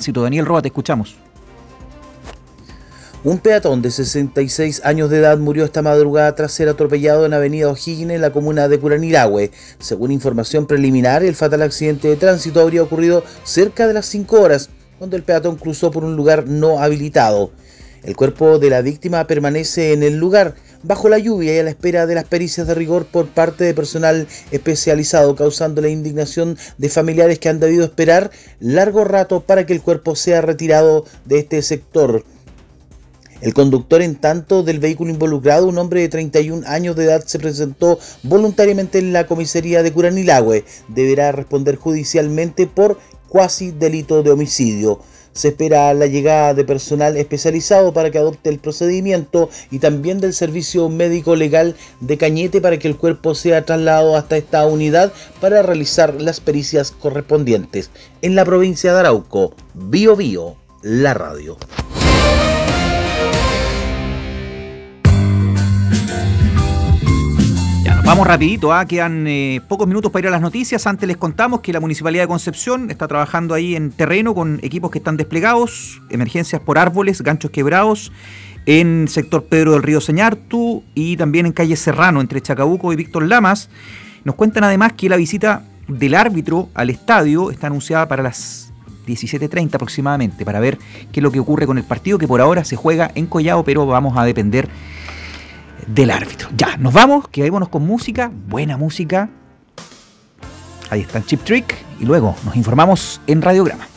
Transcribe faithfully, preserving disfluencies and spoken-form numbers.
tránsito. Daniel Roa, te escuchamos. Un peatón de sesenta y seis años de edad murió esta madrugada tras ser atropellado en avenida O'Higgins en la comuna de Curanilahue. Según información preliminar, el fatal accidente de tránsito habría ocurrido cerca de las cinco horas, cuando el peatón cruzó por un lugar no habilitado. El cuerpo de la víctima permanece en el lugar, bajo la lluvia y a la espera de las pericias de rigor por parte de personal especializado, causando la indignación de familiares que han debido esperar largo rato para que el cuerpo sea retirado de este sector. El conductor, en tanto, del vehículo involucrado, un hombre de treinta y un años de edad, se presentó voluntariamente en la comisaría de Curanilahue. Deberá responder judicialmente por cuasi delito de homicidio. Se espera la llegada de personal especializado para que adopte el procedimiento y también del servicio médico legal de Cañete para que el cuerpo sea trasladado hasta esta unidad para realizar las pericias correspondientes. En la provincia de Arauco, Bio Bio, la radio. Vamos rapidito, ¿eh? Quedan eh, pocos minutos para ir a las noticias. Antes les contamos que la Municipalidad de Concepción está trabajando ahí en terreno con equipos que están desplegados, emergencias por árboles, ganchos quebrados, en sector Pedro del Río Señartu y también en calle Serrano, entre Chacabuco y Víctor Lamas. Nos cuentan además que la visita del árbitro al estadio está anunciada para las diecisiete treinta aproximadamente, para ver qué es lo que ocurre con el partido, que por ahora se juega en Collao, pero vamos a depender del árbitro. Ya, nos vamos, quedémonos con música, buena música. Ahí está Cheap Trick y luego nos informamos en Radiograma.